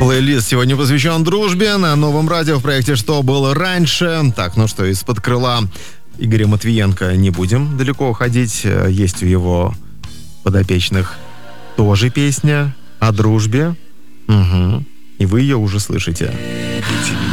Плейлист сегодня посвящен дружбе на Новом радио в проекте «Что было раньше». Так, ну что, из-под крыла Игоря Матвиенко не будем далеко уходить. Есть у его подопечных тоже песня о дружбе. Угу. И вы ее уже слышите.